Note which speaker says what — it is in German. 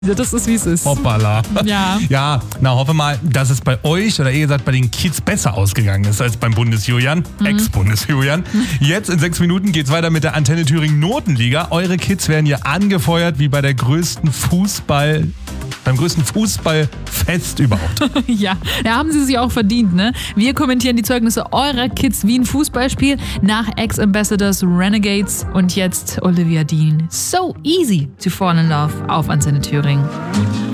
Speaker 1: Das ist, wie es ist.
Speaker 2: Hoppala.
Speaker 1: Ja.
Speaker 2: Ja, na hoffe mal, dass es bei euch oder eher gesagt bei den Kids besser ausgegangen ist als beim Bundesjulian, Ex-Bundesjulian. Jetzt in 6 Minuten geht's weiter mit der Antenne Thüringen Notenliga. Eure Kids werden hier angefeuert wie beim größten Fußballfest überhaupt.
Speaker 1: Ja, da haben sie sich auch verdient, ne? Wir kommentieren die Zeugnisse eurer Kids wie ein Fußballspiel nach Ex-Ambassadors Renegades und jetzt Olivia Dean. So easy to fall in love auf Antenne Thüringen.